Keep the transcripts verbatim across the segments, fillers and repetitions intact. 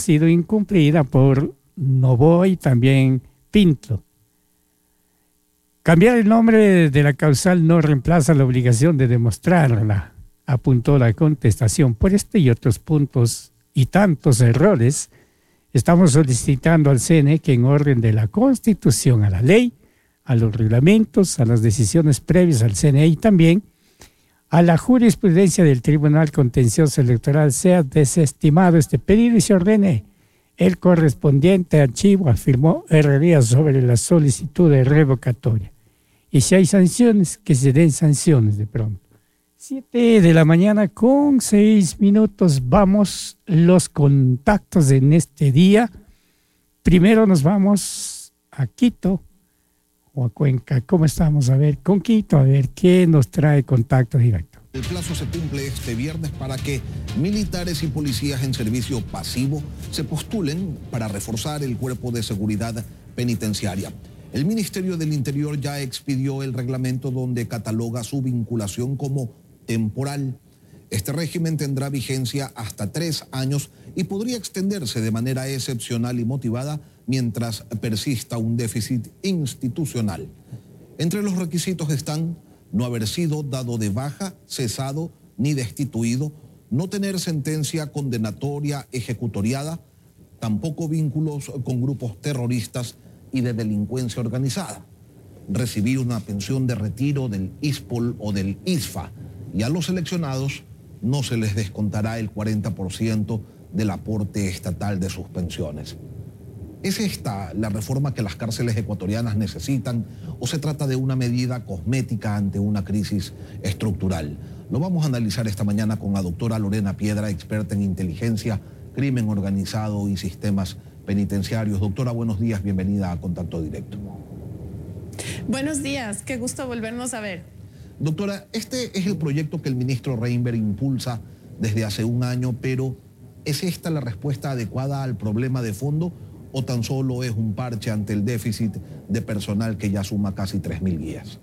sido incumplida por Novoa y también Pinto. Cambiar el nombre de la causal no reemplaza la obligación de demostrarla, apuntó la contestación. Por este y otros puntos y tantos errores, estamos solicitando al C N E que en orden de la Constitución, a la ley, a los reglamentos, a las decisiones previas al C N E y también a la jurisprudencia del Tribunal Contencioso Electoral sea desestimado este pedido y se ordene el correspondiente archivo, afirmó Herrería sobre la solicitud de revocatoria. Y si hay sanciones, que se den sanciones de pronto. Siete de la mañana con seis minutos. Vamos los contactos en este día. Primero nos vamos a Quito o a Cuenca. ¿Cómo estamos? A ver, con Quito, a ver qué nos trae contacto directo. El plazo se cumple este viernes para que militares y policías en servicio pasivo se postulen para reforzar el cuerpo de seguridad penitenciaria. El Ministerio del Interior ya expidió el reglamento donde cataloga su vinculación como temporal. Este régimen tendrá vigencia hasta tres años y podría extenderse de manera excepcional y motivada mientras persista un déficit institucional. Entre los requisitos están no haber sido dado de baja, cesado ni destituido, no tener sentencia condenatoria ejecutoriada, tampoco vínculos con grupos terroristas y de delincuencia organizada, recibir una pensión de retiro del ISPOL o del ISFA, y a los seleccionados no se les descontará el cuarenta por ciento del aporte estatal de sus pensiones. ¿Es esta la reforma que las cárceles ecuatorianas necesitan o se trata de una medida cosmética ante una crisis estructural? Lo vamos a analizar esta mañana con la doctora Lorena Piedra, experta en inteligencia, crimen organizado y sistemas penitenciarios. Doctora, buenos días, bienvenida a Contacto Directo. Buenos días, qué gusto volvernos a ver. Doctora, este es el proyecto que el ministro Reinberg impulsa desde hace un año, pero ¿es esta la respuesta adecuada al problema de fondo o tan solo es un parche ante el déficit de personal que ya suma casi tres mil guías?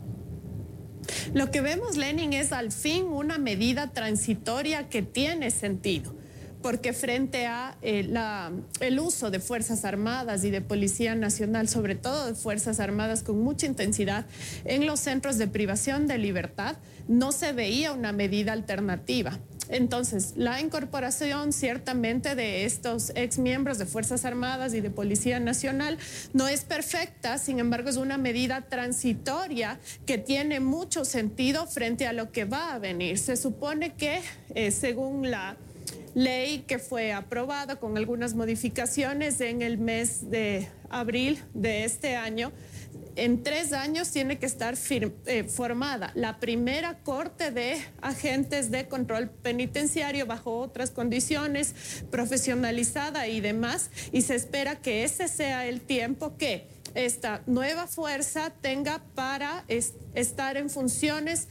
Lo que vemos, Lenin, es al fin una medida transitoria que tiene sentido, porque frente a eh, la, el uso de Fuerzas Armadas y de Policía Nacional, sobre todo de Fuerzas Armadas con mucha intensidad en los centros de privación de libertad, no se veía una medida alternativa. Entonces, la incorporación ciertamente de estos exmiembros de Fuerzas Armadas y de Policía Nacional no es perfecta, sin embargo es una medida transitoria que tiene mucho sentido frente a lo que va a venir. Se supone que, eh, según la ley que fue aprobada con algunas modificaciones en el mes de abril de este año, en tres años tiene que estar firme, eh, formada la primera corte de agentes de control penitenciario bajo otras condiciones, profesionalizada y demás, y se espera que ese sea el tiempo que esta nueva fuerza tenga para es, estar en funciones.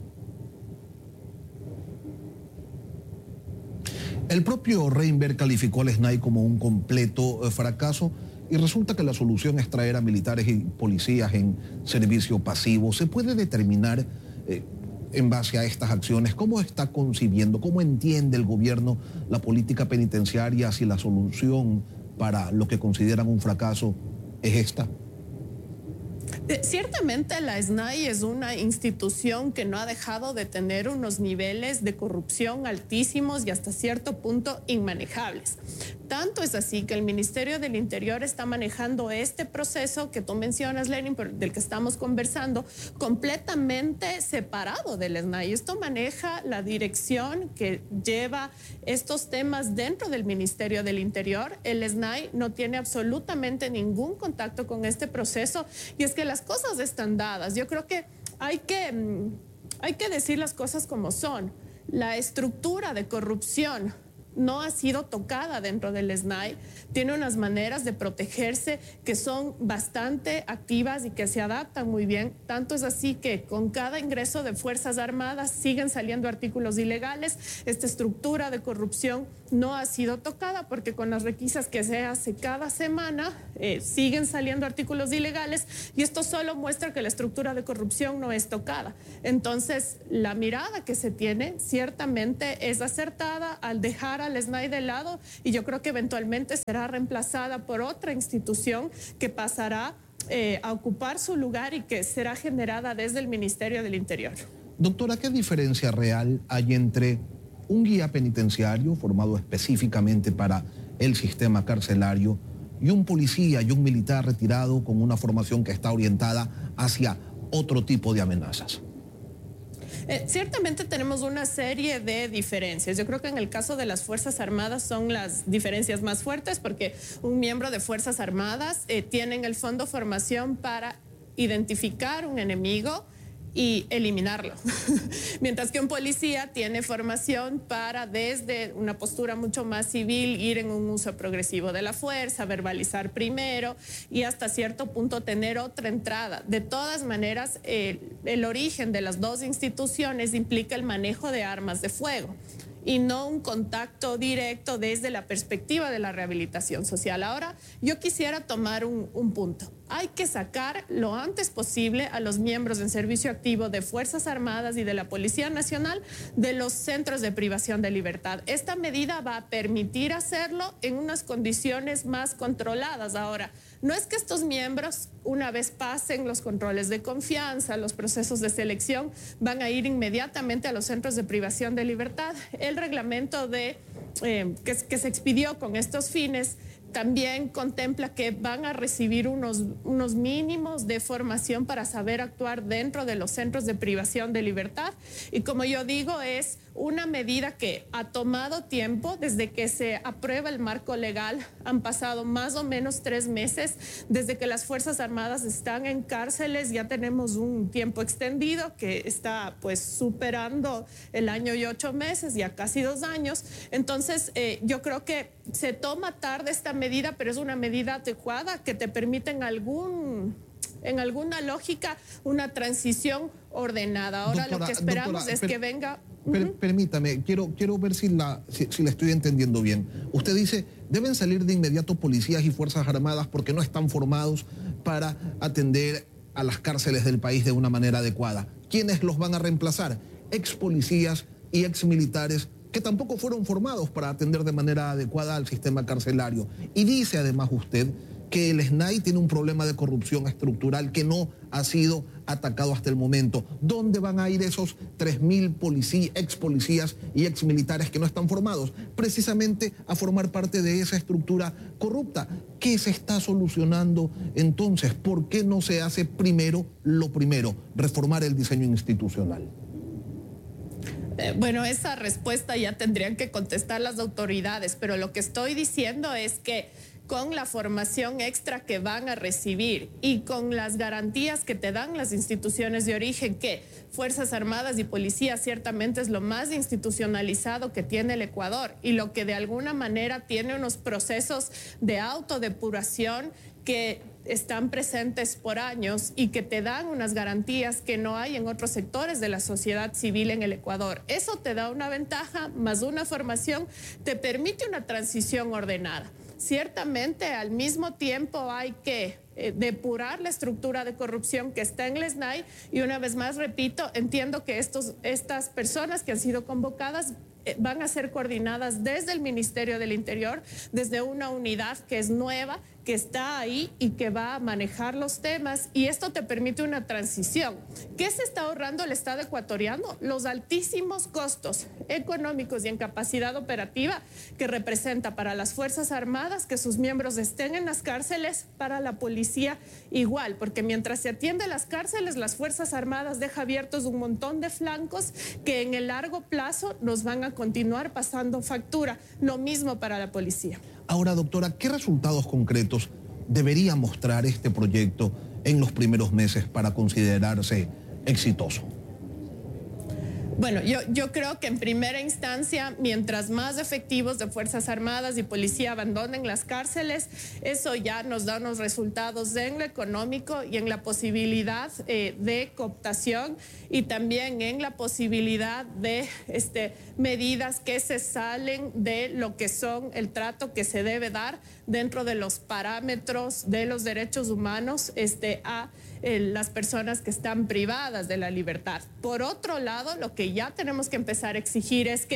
El propio Reinberg calificó al S N A I como un completo fracaso y resulta que la solución es traer a militares y policías en servicio pasivo. ¿Se puede determinar eh, en base a estas acciones cómo está concibiendo, cómo entiende el gobierno la política penitenciaria, si la solución para lo que consideran un fracaso es esta? Ciertamente la S N A I es una institución que no ha dejado de tener unos niveles de corrupción altísimos y hasta cierto punto inmanejables. Tanto es así que el Ministerio del Interior está manejando este proceso que tú mencionas, Lenin, del que estamos conversando, completamente separado del S N A I. Esto maneja la dirección que lleva estos temas dentro del Ministerio del Interior. El S N A I no tiene absolutamente ningún contacto con este proceso y es que las cosas están dadas. Yo creo que hay que, hay que decir las cosas como son. La estructura de corrupción no ha sido tocada dentro del S N A I, tiene unas maneras de protegerse que son bastante activas y que se adaptan muy bien. Tanto es así que con cada ingreso de Fuerzas Armadas siguen saliendo artículos ilegales. Esta estructura de corrupción no ha sido tocada porque con las requisas que se hace cada semana eh, siguen saliendo artículos ilegales y esto solo muestra que la estructura de corrupción no es tocada. Entonces, la mirada que se tiene ciertamente es acertada al dejar al S N A I de lado y yo creo que eventualmente será reemplazada por otra institución que pasará eh, a ocupar su lugar y que será generada desde el Ministerio del Interior. Doctora, ¿qué diferencia real hay entre un guía penitenciario formado específicamente para el sistema carcelario y un policía y un militar retirado con una formación que está orientada hacia otro tipo de amenazas? Eh, ciertamente tenemos una serie de diferencias. Yo creo que en el caso de las Fuerzas Armadas son las diferencias más fuertes porque un miembro de Fuerzas Armadas eh, tiene en el fondo formación para identificar un enemigo y eliminarlo. Mientras que un policía tiene formación para, desde una postura mucho más civil, ir en un uso progresivo de la fuerza, verbalizar primero y hasta cierto punto tener otra entrada. De todas maneras, eh, el origen de las dos instituciones implica el manejo de armas de fuego y no un contacto directo desde la perspectiva de la rehabilitación social. Ahora, yo quisiera tomar un, un punto. Hay que sacar lo antes posible a los miembros en servicio activo de Fuerzas Armadas y de la Policía Nacional de los centros de privación de libertad. Esta medida va a permitir hacerlo en unas condiciones más controladas. Ahora, no es que estos miembros, una vez pasen los controles de confianza, los procesos de selección, van a ir inmediatamente a los centros de privación de libertad. El reglamento de, eh, que, que se expidió con estos fines también contempla que van a recibir unos, unos mínimos de formación para saber actuar dentro de los centros de privación de libertad. Y como yo digo, es una medida que ha tomado tiempo desde que se aprueba el marco legal. Han pasado más o menos tres meses desde que las Fuerzas Armadas están en cárceles. Ya tenemos un tiempo extendido que está pues superando el año y ocho meses, ya casi dos años. Entonces eh, yo creo que se toma tarde esta medida, pero es una medida adecuada que te permite en algún... en alguna lógica, una transición ordenada. Ahora doctora, lo que esperamos doctora, es per, que venga... Per, uh-huh. Permítame, quiero, quiero ver si la, si, si la estoy entendiendo bien. Usted dice, deben salir de inmediato policías y Fuerzas Armadas porque no están formados para atender a las cárceles del país de una manera adecuada. ¿Quiénes los van a reemplazar? Ex policías y ex militares que tampoco fueron formados para atender de manera adecuada al sistema carcelario. Y dice además usted que el S N A I tiene un problema de corrupción estructural que no ha sido atacado hasta el momento. ¿Dónde van a ir esos tres mil policías, ex policías y ex militares que no están formados? Precisamente a formar parte de esa estructura corrupta. ¿Qué se está solucionando entonces? ¿Por qué no se hace primero lo primero, reformar el diseño institucional? Eh, bueno, esa respuesta ya tendrían que contestar las autoridades, pero lo que estoy diciendo es que con la formación extra que van a recibir y con las garantías que te dan las instituciones de origen, que Fuerzas Armadas y Policía ciertamente es lo más institucionalizado que tiene el Ecuador y lo que de alguna manera tiene unos procesos de autodepuración que están presentes por años y que te dan unas garantías que no hay en otros sectores de la sociedad civil en el Ecuador. Eso te da una ventaja, más una formación, te permite una transición ordenada. Ciertamente, al mismo tiempo hay que eh, depurar la estructura de corrupción que está en el S N A I y una vez más, repito, entiendo que estos, estas personas que han sido convocadas eh, van a ser coordinadas desde el Ministerio del Interior, desde una unidad que es nueva, que está ahí y que va a manejar los temas, y esto te permite una transición. ¿Qué se está ahorrando el Estado ecuatoriano? Los altísimos costos económicos y en capacidad operativa que representa para las Fuerzas Armadas que sus miembros estén en las cárceles, para la policía igual, porque mientras se atiende las cárceles, las Fuerzas Armadas deja abiertos un montón de flancos que en el largo plazo nos van a continuar pasando factura. Lo mismo para la policía. Ahora, doctora, ¿qué resultados concretos debería mostrar este proyecto en los primeros meses para considerarse exitoso? Bueno, yo, yo creo que en primera instancia, mientras más efectivos de Fuerzas Armadas y Policía abandonen las cárceles, eso ya nos da unos resultados en lo económico y en la posibilidad eh, de cooptación y también en la posibilidad de este, medidas que se salen de lo que son el trato que se debe dar dentro de los parámetros de los derechos humanos este, a eh, las personas que están privadas de la libertad. Por otro lado, lo que ya tenemos que empezar a exigir es que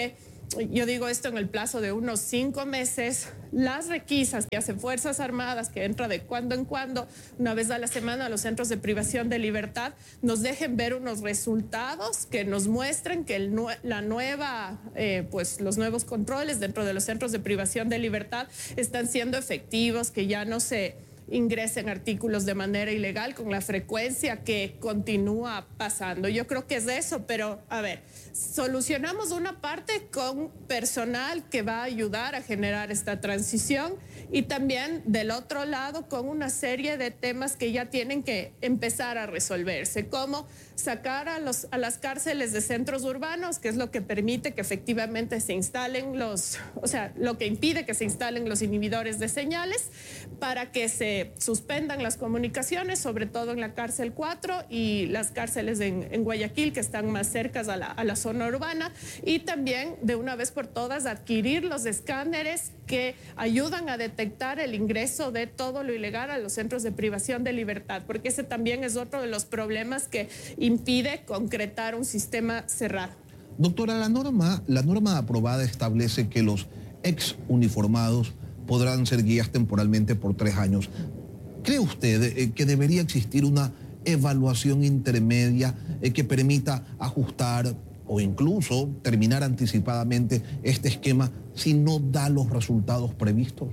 yo digo esto en el plazo de unos cinco meses, las requisas que hacen Fuerzas Armadas, que entra de cuando en cuando, una vez a la semana a los centros de privación de libertad, nos dejen ver unos resultados que nos muestren que el, la nueva, eh, pues los nuevos controles dentro de los centros de privación de libertad están siendo efectivos, que ya no se ingresen artículos de manera ilegal con la frecuencia que continúa pasando. Yo creo que es eso, pero a ver, solucionamos una parte con personal que va a ayudar a generar esta transición y también del otro lado con una serie de temas que ya tienen que empezar a resolverse, como sacar a, los, a las cárceles de centros urbanos, que es lo que permite que efectivamente se instalen los, o sea, lo que impide que se instalen los inhibidores de señales para que se suspendan las comunicaciones, sobre todo en la cárcel cuatro y las cárceles en, en Guayaquil, que están más cercas a la, a la zona urbana, y también de una vez por todas adquirir los escáneres que ayudan a detectar el ingreso de todo lo ilegal a los centros de privación de libertad, porque ese también es otro de los problemas que impide concretar un sistema cerrado. Doctora, la norma, la norma aprobada establece que los ex uniformados podrán ser guías temporalmente por tres años. ¿Cree usted eh, que debería existir una evaluación intermedia eh, que permita ajustar o incluso terminar anticipadamente este esquema si no da los resultados previstos?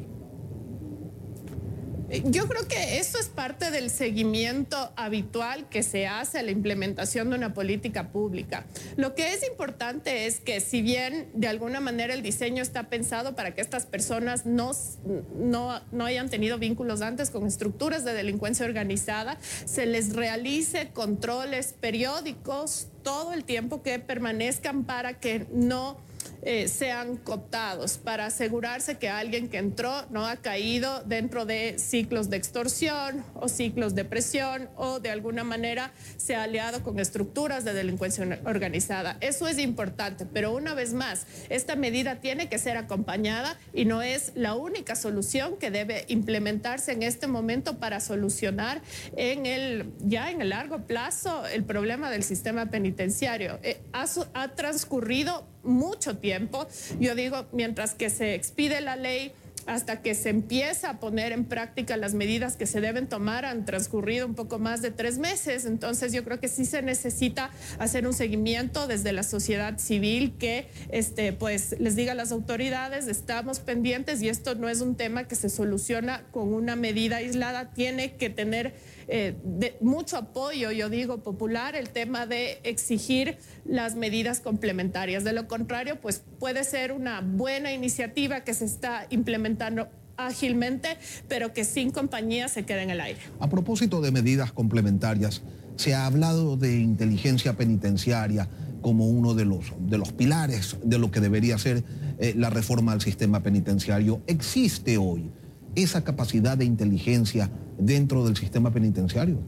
Yo creo que eso es parte del seguimiento habitual que se hace a la implementación de una política pública. Lo que es importante es que si bien de alguna manera el diseño está pensado para que estas personas no, no, no hayan tenido vínculos antes con estructuras de delincuencia organizada, se les realice controles periódicos todo el tiempo que permanezcan para que no Eh, sean cooptados, para asegurarse que alguien que entró no ha caído dentro de ciclos de extorsión o ciclos de presión o de alguna manera se ha aliado con estructuras de delincuencia organizada. Eso es importante, pero una vez más, esta medida tiene que ser acompañada y no es la única solución que debe implementarse en este momento para solucionar en el, ya en el largo plazo el problema del sistema penitenciario. Eh, ha, ha transcurrido mucho tiempo. Yo digo, mientras que se expide la ley hasta que se empieza a poner en práctica las medidas que se deben tomar, han transcurrido un poco más de tres meses. Entonces yo creo que sí se necesita hacer un seguimiento desde la sociedad civil que este, pues, les diga a las autoridades, estamos pendientes y esto no es un tema que se soluciona con una medida aislada, tiene que tener eh, de mucho apoyo, yo digo, popular, el tema de exigir las medidas complementarias. De lo contrario, pues puede ser una buena iniciativa que se está implementando ágilmente, pero que sin compañía se quede en el aire. A propósito de medidas complementarias, se ha hablado de inteligencia penitenciaria como uno de los, de los pilares de lo que debería ser eh, la reforma al sistema penitenciario. ¿Existe hoy esa capacidad de inteligencia dentro del sistema penitenciario?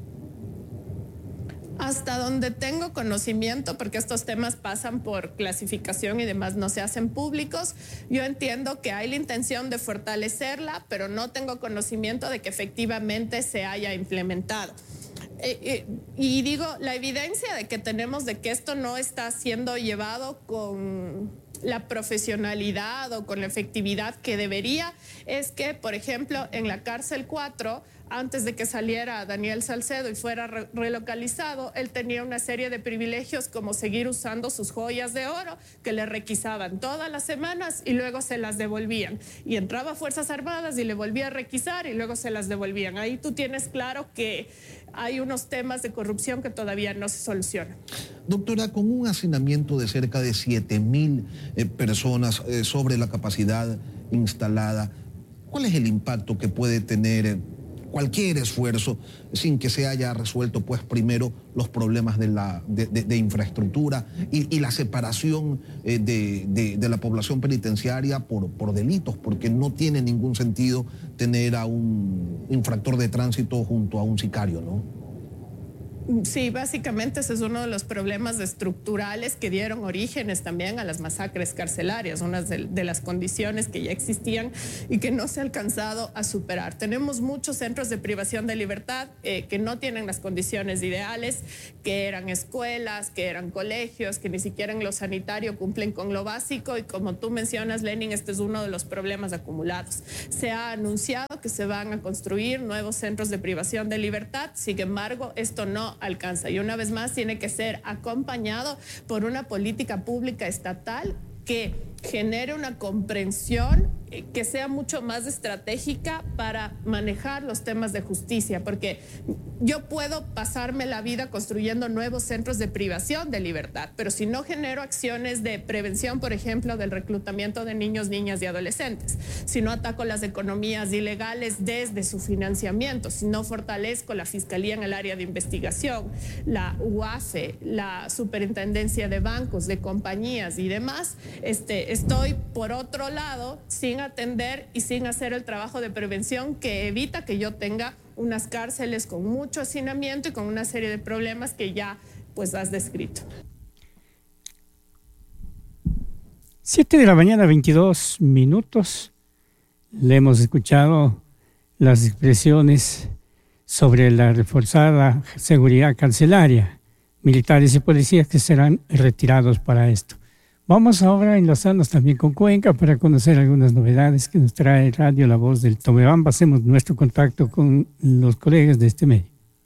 Hasta donde tengo conocimiento, porque estos temas pasan por clasificación y demás, no se hacen públicos, yo entiendo que hay la intención de fortalecerla, pero no tengo conocimiento de que efectivamente se haya implementado. Eh, eh, y digo, la evidencia de que tenemos de que esto no está siendo llevado con la profesionalidad o con la efectividad que debería es que, por ejemplo, en la cárcel cuatro, antes de que saliera Daniel Salcedo y fuera re relocalizado, él tenía una serie de privilegios como seguir usando sus joyas de oro que le requisaban todas las semanas y luego se las devolvían. Y entraba a Fuerzas Armadas y le volvía a requisar y luego se las devolvían. Ahí tú tienes claro que hay unos temas de corrupción que todavía no se solucionan. Doctora, con un hacinamiento de cerca de siete mil eh, personas eh, sobre la capacidad instalada, ¿cuál es el impacto que puede tener eh, cualquier esfuerzo sin que se haya resuelto, pues, primero los problemas de, la, de, de, de infraestructura y, y la separación eh, de, de, de la población penitenciaria por, por delitos? Porque no tiene ningún sentido tener a un infractor de tránsito junto a un sicario, ¿no? Sí, básicamente ese es uno de los problemas estructurales que dieron orígenes también a las masacres carcelarias, una de, de las condiciones que ya existían y que no se ha alcanzado a superar. Tenemos muchos centros de privación de libertad eh, que no tienen las condiciones ideales, que eran escuelas, que eran colegios, que ni siquiera en lo sanitario cumplen con lo básico y como tú mencionas, Lenin, este es uno de los problemas acumulados. Se ha anunciado que se van a construir nuevos centros de privación de libertad, sin embargo, esto no alcanza y una vez más tiene que ser acompañado por una política pública estatal que genere una comprensión que sea mucho más estratégica para manejar los temas de justicia, porque yo puedo pasarme la vida construyendo nuevos centros de privación de libertad, pero si no genero acciones de prevención, por ejemplo, del reclutamiento de niños, niñas y adolescentes, si no ataco las economías ilegales desde su financiamiento, si no fortalezco la Fiscalía en el área de investigación, la U A F E, la Superintendencia de Bancos, de Compañías y demás, este, estoy, por otro lado, sin atender y sin hacer el trabajo de prevención que evita que yo tenga unas cárceles con mucho hacinamiento y con una serie de problemas que ya pues has descrito. Siete de la mañana, veintidós minutos. Le hemos escuchado las expresiones sobre la reforzada seguridad carcelaria, militares y policías que serán retirados para esto. Vamos ahora a enlazarnos también con Cuenca para conocer algunas novedades que nos trae Radio La Voz del Tomebamba. Hacemos nuestro contacto con los colegas de este medio.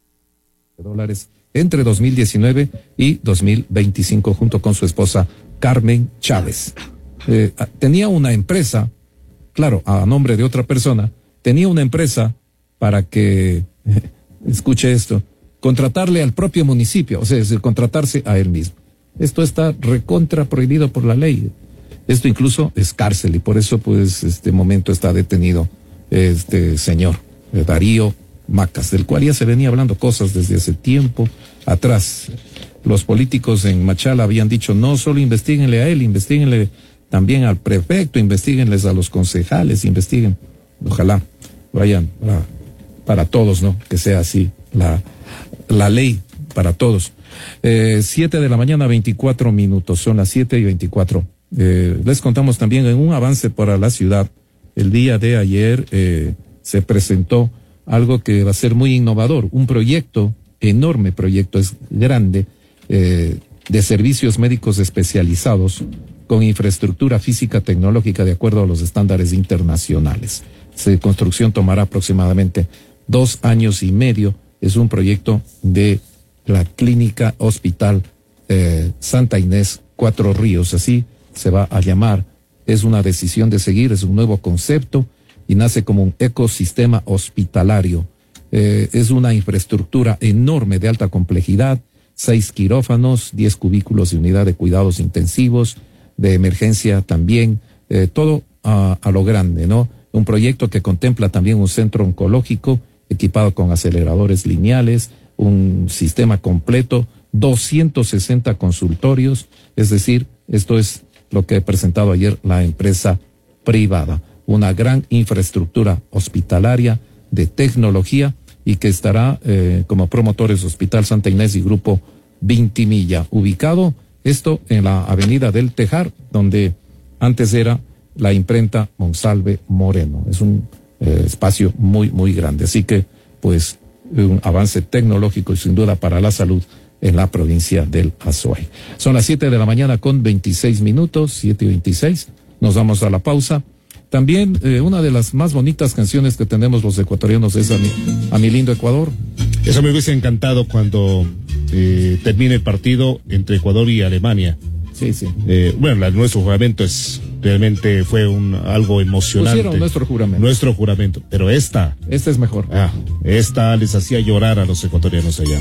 Dólares entre dos mil diecinueve y dos mil veinticinco junto con su esposa Carmen Chávez. Eh, tenía una empresa, claro, a nombre de otra persona, tenía una empresa para que, eh, escuche esto, contratarle al propio municipio, o sea, es decir, contratarse a él mismo. Esto está recontra prohibido por la ley. Esto incluso es cárcel y por eso, pues, este momento está detenido este señor eh, Darío Macas, del cual ya se venía hablando cosas desde hace tiempo atrás. Los políticos en Machala habían dicho, no solo investiguenle a él, investiguenle también al prefecto, investiguenles a los concejales, investiguen. Ojalá vayan para, para todos, ¿no? Que sea así la, la ley para todos. Eh, siete de la mañana, veinticuatro minutos, son las siete y veinticuatro. Eh, les contamos también en un avance para la ciudad. El día de ayer eh, se presentó algo que va a ser muy innovador, un proyecto, enorme proyecto, es grande, eh, de servicios médicos especializados con infraestructura física tecnológica de acuerdo a los estándares internacionales. Su construcción tomará aproximadamente dos años y medio. Es un proyecto de la Clínica Hospital eh, Santa Inés Cuatro Ríos, así se va a llamar. Es una decisión de seguir, es un nuevo concepto y nace como un ecosistema hospitalario. Eh, es una infraestructura enorme de alta complejidad, seis quirófanos, diez cubículos de unidad de cuidados intensivos, de emergencia también, eh, todo a, a lo grande, ¿no? Un proyecto que contempla también un centro oncológico equipado con aceleradores lineales, un sistema completo, doscientos sesenta consultorios, es decir, esto es lo que ha presentado ayer la empresa privada, una gran infraestructura hospitalaria de tecnología y que estará eh, como promotores Hospital Santa Inés y Grupo Vintimilla, ubicado esto en la avenida del Tejar, donde antes era la imprenta Monsalve Moreno. Es un eh, espacio muy, muy grande, así que pues un avance tecnológico y sin duda para la salud en la provincia del Azuay. Son las siete de la mañana con veintiséis minutos, siete y veintiséis. Nos vamos a la pausa. También eh, una de las más bonitas canciones que tenemos los ecuatorianos es a mi, a mi lindo Ecuador. Eso me hubiese encantado cuando eh, termine el partido entre Ecuador y Alemania. Sí, sí. Eh, bueno, la, nuestro juramento es realmente fue un algo emocionante. Pusieron nuestro juramento. Nuestro juramento, pero esta. Esta es mejor. Ah, esta les hacía llorar a los ecuatorianos allá.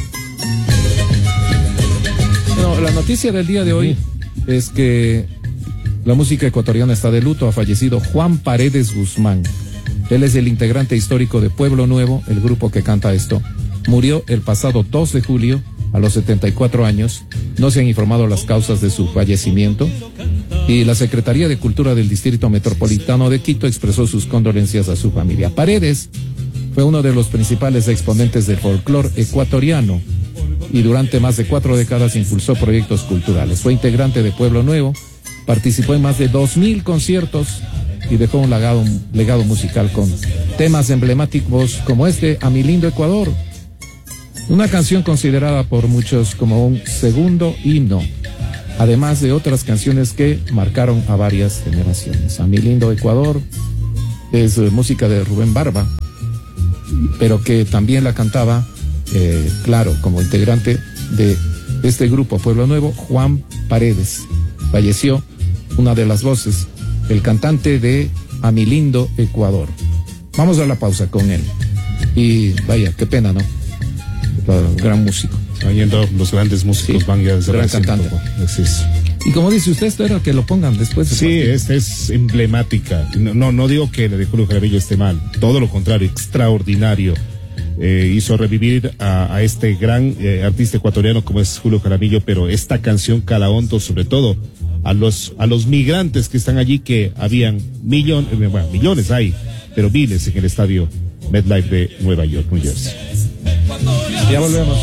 No, la noticia del día de hoy es que la música ecuatoriana está de luto. Ha fallecido Juan Paredes Guzmán. Él es el integrante histórico de Pueblo Nuevo, el grupo que canta esto. Murió el pasado dos de julio a los setenta y cuatro años. No se han informado las causas de su fallecimiento y la Secretaría de Cultura del Distrito Metropolitano de Quito expresó sus condolencias a su familia. Paredes fue uno de los principales exponentes del folclore ecuatoriano. y durante más de cuatro décadas impulsó proyectos culturales. Fue integrante de Pueblo Nuevo, participó en más de dos mil conciertos y dejó un legado, un legado musical con temas emblemáticos como este, A Mi Lindo Ecuador, una canción considerada por muchos como un segundo himno, además de otras canciones que marcaron a varias generaciones. A Mi Lindo Ecuador es eh, música de Rubén Barba, pero que también la cantaba, eh, claro, como integrante de este grupo Pueblo Nuevo, Juan Paredes. Falleció una de las voces, el cantante de A Mi Lindo Ecuador. Vamos a la pausa con él. Y vaya, qué pena, ¿no? Gran músico. Van yendo los grandes músicos, sí, van ya gran cantante. Así es. Y como dice usted, esto era que lo pongan después. De sí, partido. esta es emblemática. No, no, no digo que la de Julio Jaramillo esté mal, todo lo contrario, extraordinario. Eh, hizo revivir a, a este gran eh, artista ecuatoriano como es Julio Jaramillo, pero esta canción cala hondo, sobre todo a los a los migrantes que están allí, que habían millones, eh, bueno, millones hay, pero miles en el estadio MetLife de Nueva York, New Jersey. Ya volvemos.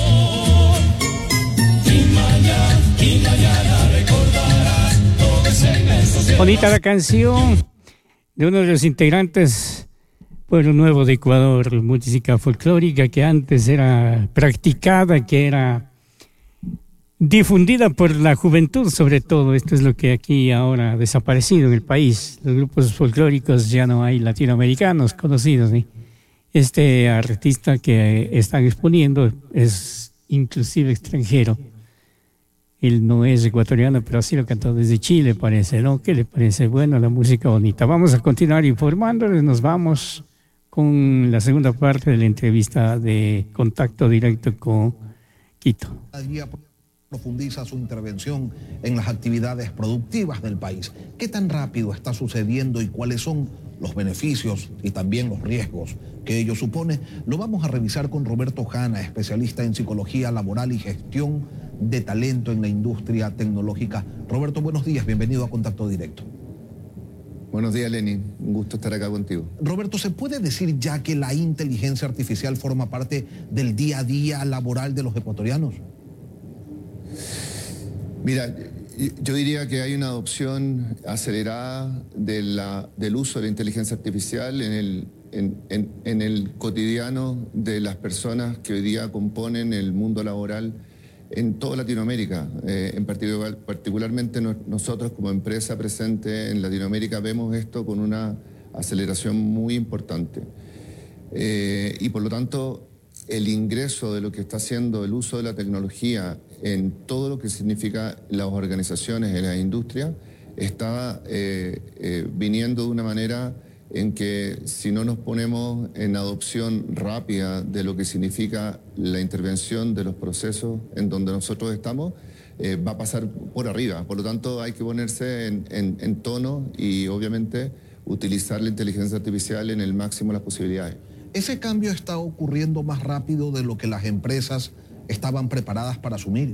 Bonita la canción de uno de los integrantes Pueblo Nuevo de Ecuador, música folclórica que antes era practicada, que era difundida por la juventud sobre todo. Esto es lo que aquí ahora ha desaparecido en el país. Los grupos folclóricos ya no hay latinoamericanos conocidos, ¿sí? Este artista que están exponiendo es inclusive extranjero. Él no es ecuatoriano, pero así lo cantó desde Chile, parece, ¿no? ¿Qué le parece? Bueno, la música bonita. Vamos a continuar informándoles. Nos vamos con la segunda parte de la entrevista de Contacto Directo con Quito. Cada día profundiza su intervención en las actividades productivas del país. ¿Qué tan rápido está sucediendo y cuáles son los beneficios y también los riesgos que ello supone? Lo vamos a revisar con Roberto Jana, especialista en psicología laboral y gestión de talento en la industria tecnológica. Roberto, buenos días, bienvenido a Contacto Directo. Buenos días, Lenin, un gusto estar acá contigo. Roberto, ¿se puede decir ya que la inteligencia artificial forma parte del día a día laboral de los ecuatorianos? Mira, yo diría que hay una adopción acelerada de la, del uso de la inteligencia artificial en el, en, en, en el cotidiano de las personas que hoy día componen el mundo laboral en toda Latinoamérica. Eh, en particular, particularmente no, nosotros como empresa presente en Latinoamérica vemos esto con una aceleración muy importante. Eh, y por lo tanto, el ingreso de lo que está haciendo el uso de la tecnología en todo lo que significa las organizaciones, en la industria, está eh, eh, viniendo de una manera en que si no nos ponemos en adopción rápida de lo que significa la intervención de los procesos en donde nosotros estamos, eh, va a pasar por arriba. Por lo tanto, hay que ponerse en, en, en tono y obviamente utilizar la inteligencia artificial en el máximo de las posibilidades. ¿Ese cambio está ocurriendo más rápido de lo que las empresas estaban preparadas para asumir?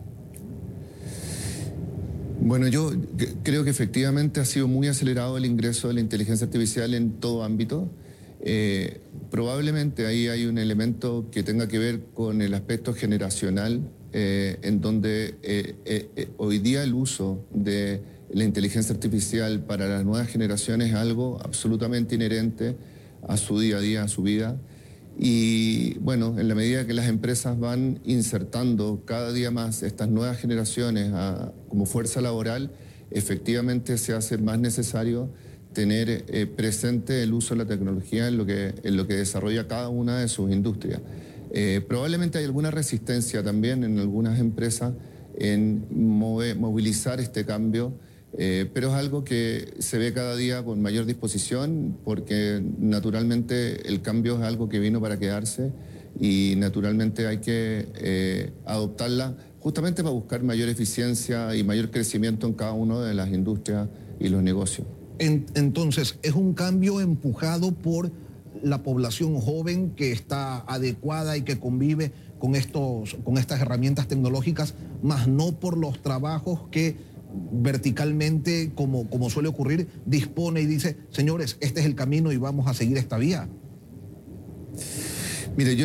Bueno, yo creo que efectivamente ha sido muy acelerado el ingreso de la inteligencia artificial en todo ámbito. Eh, probablemente ahí hay un elemento que tenga que ver con el aspecto generacional, eh, en donde eh, eh, eh, hoy día el uso de la inteligencia artificial para las nuevas generaciones es algo absolutamente inherente a su día a día, a su vida. Y bueno, en la medida que las empresas van insertando cada día más estas nuevas generaciones a, como fuerza laboral, efectivamente se hace más necesario tener eh, presente el uso de la tecnología en lo que, en lo que desarrolla cada una de sus industrias. Eh, probablemente hay alguna resistencia también en algunas empresas en mover, movilizar este cambio, Eh, pero es algo que se ve cada día con mayor disposición porque naturalmente el cambio es algo que vino para quedarse y naturalmente hay que eh, adoptarla justamente para buscar mayor eficiencia y mayor crecimiento en cada una de las industrias y los negocios. En, entonces, ¿es un cambio empujado por la población joven que está adecuada y que convive con, estos, con estas herramientas tecnológicas, más no por los trabajos que verticalmente, como, como suele ocurrir, dispone y dice, señores, este es el camino y vamos a seguir esta vía? Mire, yo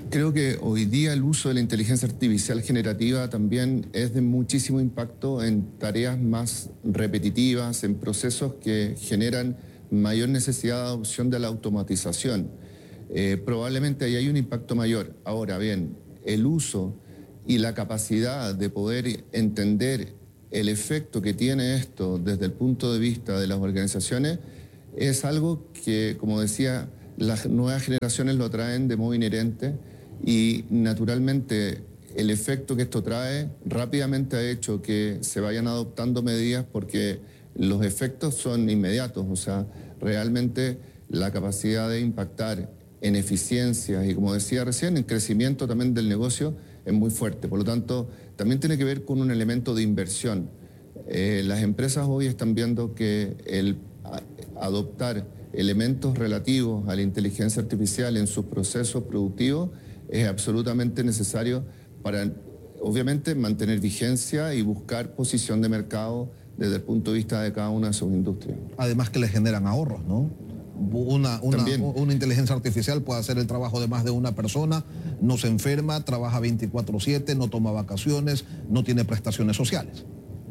Creo que hoy día el uso de la inteligencia artificial generativa también es de muchísimo impacto en tareas más repetitivas, en procesos que generan mayor necesidad de adopción de la automatización. Eh, probablemente ahí hay un impacto mayor. Ahora bien, el uso y la capacidad de poder entender el efecto que tiene esto desde el punto de vista de las organizaciones es algo que, como decía, las nuevas generaciones lo traen de modo inherente y naturalmente el efecto que esto trae rápidamente ha hecho que se vayan adoptando medidas porque los efectos son inmediatos, o sea, realmente la capacidad de impactar en eficiencias y, como decía recién, en crecimiento también del negocio es muy fuerte. Por lo tanto, también tiene que ver con un elemento de inversión. Eh, las empresas hoy están viendo que el a, adoptar elementos relativos a la inteligencia artificial en sus procesos productivos es absolutamente necesario para, obviamente, mantener vigencia y buscar posición de mercado desde el punto de vista de cada una de sus industrias. Además que le generan ahorros, ¿no? Una, una, una inteligencia artificial puede hacer el trabajo de más de una persona, no se enferma, trabaja veinticuatro siete, no toma vacaciones, no tiene prestaciones sociales.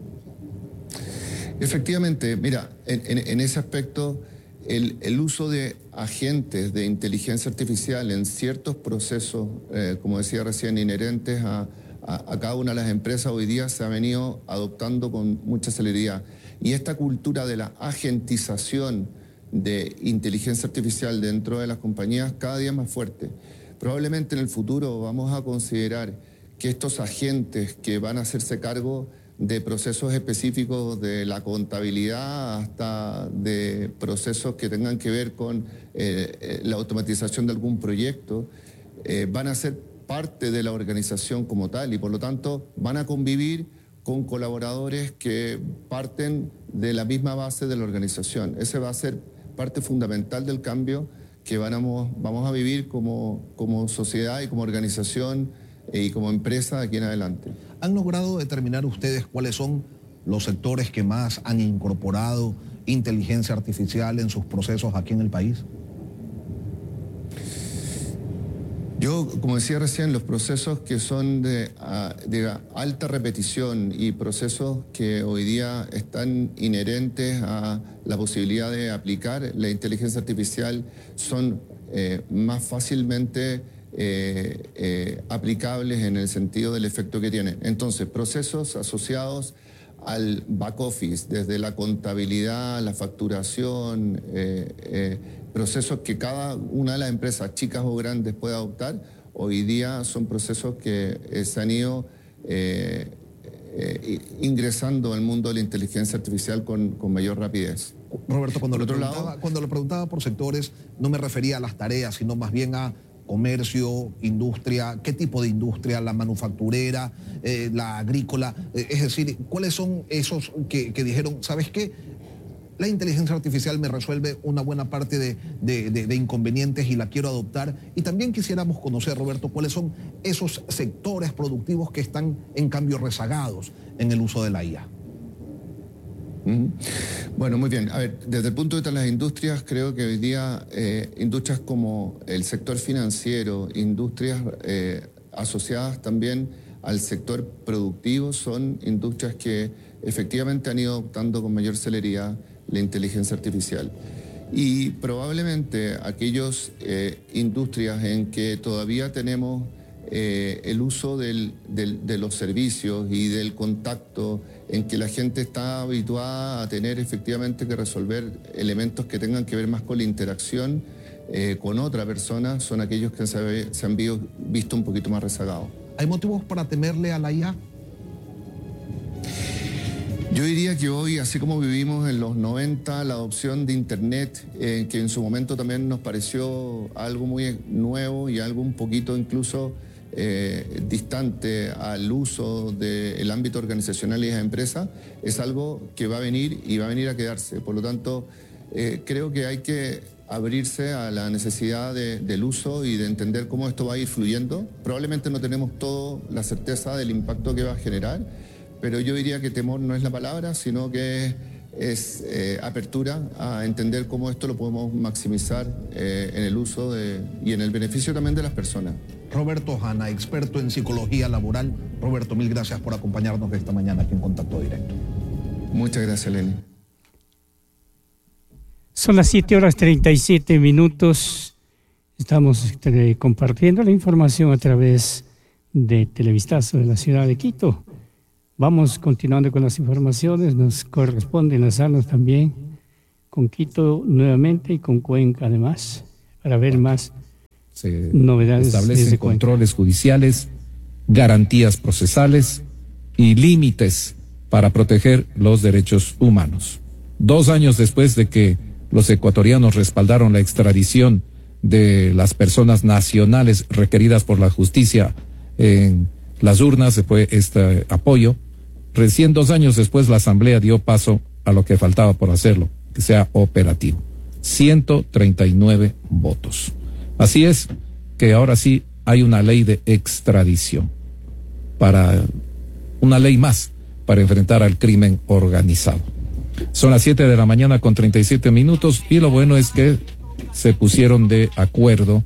Efectivamente, mira, en, en, en ese aspecto, el, el uso de agentes de inteligencia artificial en ciertos procesos, eh, como decía recién, inherentes a, a, a cada una de las empresas, hoy día se ha venido adoptando con mucha celeridad. Y esta cultura de la agentización de inteligencia artificial dentro de las compañías cada día más fuerte. Probablemente en el futuro vamos a considerar que estos agentes que van a hacerse cargo de procesos específicos de la contabilidad hasta de procesos que tengan que ver con eh, la automatización de algún proyecto, eh, van a ser parte de la organización como tal y por lo tanto van a convivir con colaboradores que parten de la misma base de la organización. Ese va a ser parte fundamental del cambio que vamos, vamos a vivir como, como sociedad y como organización y como empresa de aquí en adelante. ¿Han logrado determinar ustedes cuáles son los sectores que más han incorporado inteligencia artificial en sus procesos aquí en el país? Yo, como decía recién, los procesos que son de, de alta repetición y procesos que hoy día están inherentes a la posibilidad de aplicar la inteligencia artificial son eh, más fácilmente eh, eh, aplicables en el sentido del efecto que tienen. Entonces, procesos asociados al back office, desde la contabilidad, la facturación, eh, eh, procesos que cada una de las empresas, chicas o grandes, puede adoptar, hoy día son procesos que eh, se han ido eh, eh, ingresando al mundo de la inteligencia artificial con, con mayor rapidez. Roberto, cuando, por le otro preguntaba, lado, cuando le preguntaba por sectores, no me refería a las tareas, sino más bien a comercio, industria, qué tipo de industria, la manufacturera, eh, la agrícola, eh, es decir, ¿cuáles son esos que, que dijeron, ¿sabes qué? La inteligencia artificial me resuelve una buena parte de, de, de, de inconvenientes y la quiero adoptar? Y también quisiéramos conocer, Roberto, cuáles son esos sectores productivos que están en cambio rezagados en el uso de la I A. Bueno, muy bien. A ver, desde el punto de vista de las industrias, creo que hoy día eh, industrias como el sector financiero, industrias eh, asociadas también al sector productivo, son industrias que efectivamente han ido adoptando con mayor celeridad la inteligencia artificial. Y probablemente aquellas eh, industrias en que todavía tenemos eh, el uso del, del, de los servicios y del contacto, en que la gente está habituada a tener efectivamente que resolver elementos que tengan que ver más con la interacción eh, con otra persona, son aquellos que se, se han visto un poquito más rezagados. ¿Hay motivos para temerle a la I A? Yo diría que hoy, así como vivimos en los noventa, la adopción de Internet, eh, que en su momento también nos pareció algo muy nuevo y algo un poquito incluso eh, distante al uso del ámbito organizacional y de las empresas, es algo que va a venir y va a venir a quedarse. Por lo tanto, eh, creo que hay que abrirse a la necesidad de, del uso y de entender cómo esto va a ir fluyendo. Probablemente no tenemos toda la certeza del impacto que va a generar, pero yo diría que temor no es la palabra, sino que es eh, apertura a entender cómo esto lo podemos maximizar eh, en el uso de, y en el beneficio también de las personas. Roberto Hanna, experto en psicología laboral. Roberto, mil gracias por acompañarnos esta mañana aquí en Contacto Directo. Muchas gracias, Lenny. Son las siete horas treinta y siete minutos. Estamos eh, compartiendo la información a través de Televistazo de la ciudad de Quito. Vamos continuando con las informaciones. Nos corresponde enlazarnos también con Quito nuevamente y con Cuenca además, para ver más Se novedades. establecen controles judiciales, garantías procesales y límites para proteger los derechos humanos. Dos años después de que los ecuatorianos respaldaron la extradición de las personas nacionales requeridas por la justicia en las urnas, se fue este apoyo. Recién dos años después la Asamblea dio paso a lo que faltaba por hacerlo, que sea operativo. ciento treinta y nueve votos. Así es que ahora sí hay una ley de extradición, para una ley más para enfrentar al crimen organizado. Son las siete de la mañana con treinta y siete minutos y lo bueno es que se pusieron de acuerdo,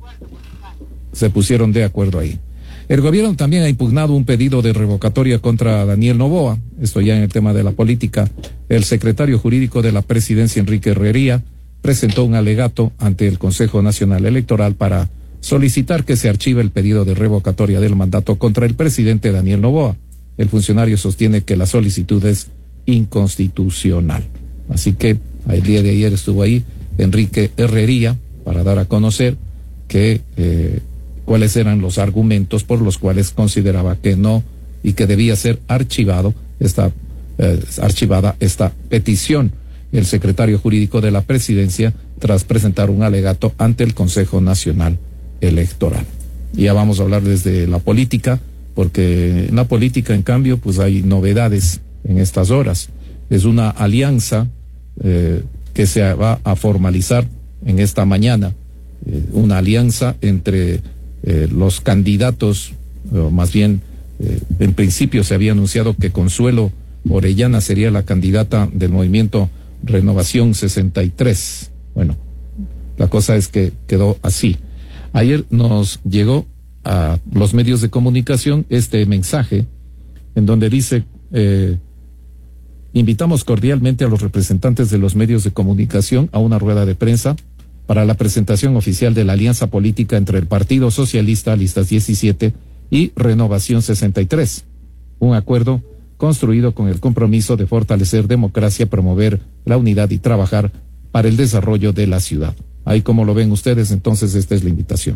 se pusieron de acuerdo ahí. El gobierno también ha impugnado un pedido de revocatoria contra Daniel Noboa. Esto ya en el tema de la política. El secretario jurídico de la presidencia, Enrique Herrería, presentó un alegato ante el Consejo Nacional Electoral para solicitar que se archive el pedido de revocatoria del mandato contra el presidente Daniel Noboa. El funcionario sostiene que la solicitud es inconstitucional. Así que el día de ayer estuvo ahí Enrique Herrería para dar a conocer que eh, cuáles eran los argumentos por los cuales consideraba que no y que debía ser archivado esta eh, archivada esta petición. El secretario jurídico de la presidencia tras presentar un alegato ante el Consejo Nacional Electoral. Y ya vamos a hablar desde la política, porque en la política, en cambio, pues hay novedades en estas horas. Es una alianza eh, que se va a formalizar en esta mañana, eh, una alianza entre eh, los candidatos, o más bien, eh, en principio se había anunciado que Consuelo Orellana sería la candidata del movimiento Renovación sesenta y tres. Bueno, la cosa es que quedó así. Ayer nos llegó a los medios de comunicación este mensaje en donde dice eh, invitamos cordialmente a los representantes de los medios de comunicación a una rueda de prensa para la presentación oficial de la alianza política entre el Partido Socialista, listas diecisiete, y Renovación sesenta y tres, un acuerdo construido con el compromiso de fortalecer democracia, promover la unidad y trabajar para el desarrollo de la ciudad. Ahí como lo ven ustedes, entonces esta es la invitación.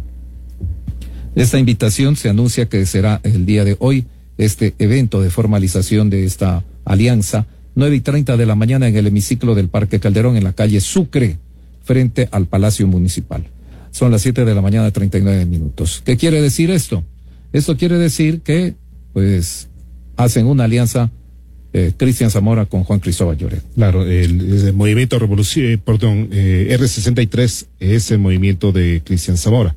Esta invitación se anuncia que será el día de hoy, este evento de formalización de esta alianza, nueve y treinta de la mañana en el hemiciclo del Parque Calderón, en la calle Sucre, frente al Palacio Municipal. Son las siete de la mañana, treinta y nueve minutos. ¿Qué quiere decir esto? Esto quiere decir que, pues, hacen una alianza eh, Cristian Zamora con Juan Cristóbal Lloret. Claro, el, el movimiento revolución, eh, perdón, eh, R sesenta y tres es el movimiento de Cristian Zamora.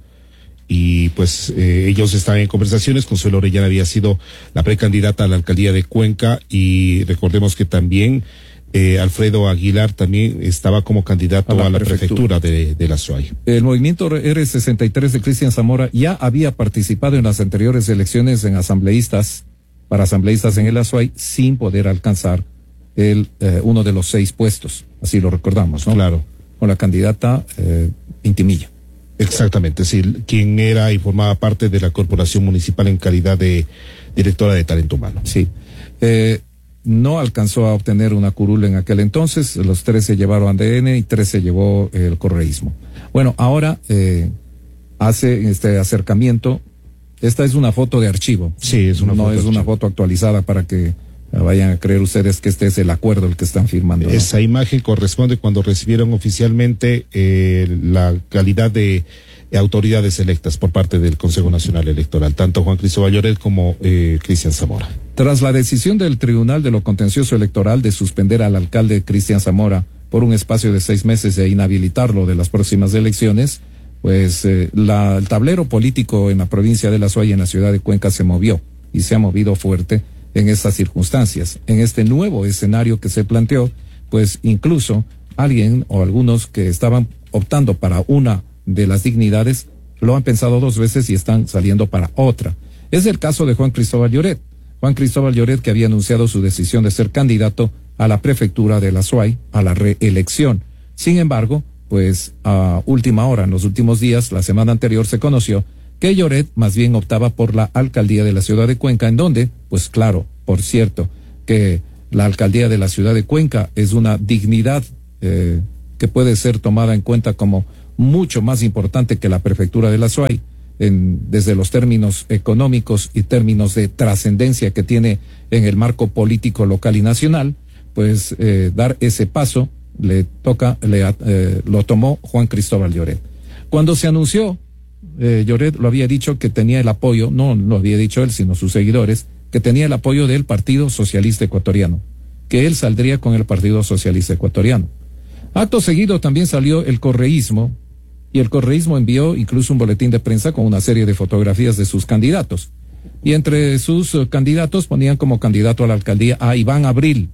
Y pues eh, ellos estaban en conversaciones. Consuelo Orellana había sido la precandidata a la alcaldía de Cuenca, y recordemos que también eh, Alfredo Aguilar también estaba como candidato a la, a la prefectura, prefectura de, de la SUAY. El movimiento R sesenta y tres de Cristian Zamora ya había participado en las anteriores elecciones en asambleístas, para asambleístas en el Azuay, sin poder alcanzar el eh, uno de los seis puestos. Así lo recordamos, ¿no? Claro. Con la candidata eh, Intimilla. Exactamente, sí, quien era y formaba parte de la corporación municipal en calidad de directora de talento humano. Sí, eh, no alcanzó a obtener una curul en aquel entonces, los tres se llevaron A D N y tres se llevó el correísmo. Bueno, ahora eh, hace este acercamiento. Esta es una foto de archivo. Sí, es una no foto. No es una foto actualizada para que vayan a creer ustedes que este es el acuerdo el que están firmando, ¿no? Esa imagen corresponde cuando recibieron oficialmente eh, la calidad de eh, autoridades electas por parte del Consejo Nacional Electoral, tanto Juan Cristóbal Lloret como eh, Cristian Zamora. Tras la decisión del Tribunal de lo Contencioso Electoral de suspender al alcalde Cristian Zamora por un espacio de seis meses e inhabilitarlo de las próximas elecciones, pues eh, la, el tablero político en la provincia de La Suay, en la ciudad de Cuenca, se movió y se ha movido fuerte en estas circunstancias. En este nuevo escenario que se planteó, pues incluso alguien o algunos que estaban optando para una de las dignidades lo han pensado dos veces y están saliendo para otra. Es el caso de Juan Cristóbal Lloret. Juan Cristóbal Lloret, que había anunciado su decisión de ser candidato a la prefectura de la S U A Y a la reelección. Sin embargo, pues a última hora, en los últimos días, la semana anterior se conoció que Lloret más bien optaba por la alcaldía de la ciudad de Cuenca, en donde, pues claro, por cierto, que la alcaldía de la ciudad de Cuenca es una dignidad eh, que puede ser tomada en cuenta como mucho más importante que la prefectura de la S U A Y, en, desde los términos económicos y términos de trascendencia que tiene en el marco político local y nacional, pues eh, dar ese paso le toca, le, eh, lo tomó Juan Cristóbal Lloret. Cuando se anunció, eh, Lloret lo había dicho que tenía el apoyo, no lo había dicho él, sino sus seguidores, que tenía el apoyo del Partido Socialista Ecuatoriano, que él saldría con el Partido Socialista Ecuatoriano. Acto seguido también salió el correísmo, y el correísmo envió incluso un boletín de prensa con una serie de fotografías de sus candidatos. Y entre sus uh, candidatos ponían como candidato a la alcaldía a Iván Abril.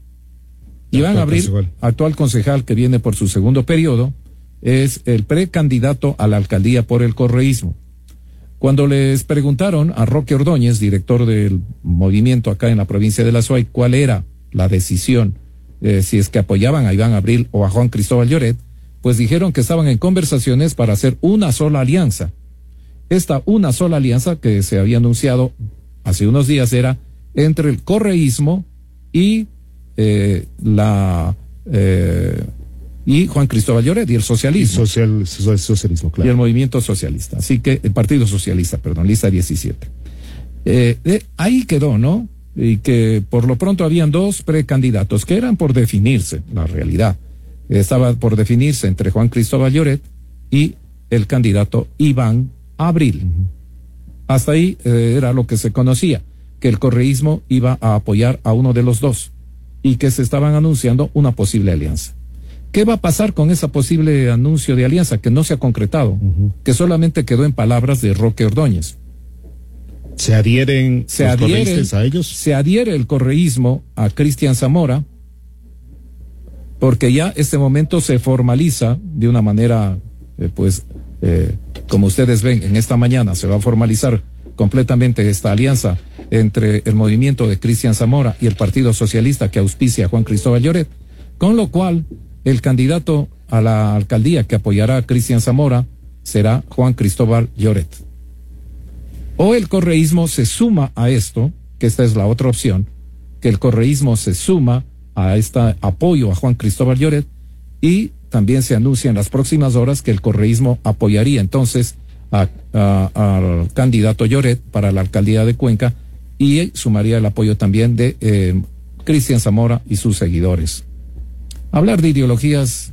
Iván Abril, actual concejal que viene por su segundo periodo, es el precandidato a la alcaldía por el correísmo. Cuando les preguntaron a Roque Ordóñez, director del movimiento acá en la provincia de la S U A Y, cuál era la decisión, eh, si es que apoyaban a Iván Abril o a Juan Cristóbal Lloret, pues dijeron que estaban en conversaciones para hacer una sola alianza. Esta una sola alianza que se había anunciado hace unos días era entre el correísmo y eh, la eh, y Juan Cristóbal Lloret y el socialismo. Y social, social, socialismo, claro. Y el movimiento socialista. Así que el Partido Socialista, perdón, lista diecisiete. Eh, eh, ahí quedó, ¿no? Y que por lo pronto habían dos precandidatos que eran por definirse, la realidad. Estaba por definirse entre Juan Cristóbal Lloret y el candidato Iván Abril. Uh-huh. Hasta ahí eh, era lo que se conocía, que el correísmo iba a apoyar a uno de los dos y que se estaban anunciando una posible alianza. ¿Qué va a pasar con ese posible anuncio de alianza que no se ha concretado, uh-huh. que solamente quedó en palabras de Roque Ordóñez? ¿Se adhieren se los adhiere, correístas a ellos? Se adhiere el correísmo a Cristian Zamora, porque ya este momento se formaliza de una manera, eh, pues, eh, como ustedes ven, en esta mañana se va a formalizar completamente esta alianza entre el movimiento de Cristian Zamora y el Partido Socialista que auspicia a Juan Cristóbal Lloret, con lo cual el candidato a la alcaldía que apoyará a Cristian Zamora será Juan Cristóbal Lloret. O el correísmo se suma a esto, que esta es la otra opción, que el correísmo se suma a este apoyo a Juan Cristóbal Lloret y también se anuncia en las próximas horas que el correísmo apoyaría entonces a, a, al candidato Lloret para la alcaldía de Cuenca y sumaría el apoyo también de eh, Cristian Zamora y sus seguidores. Hablar de ideologías,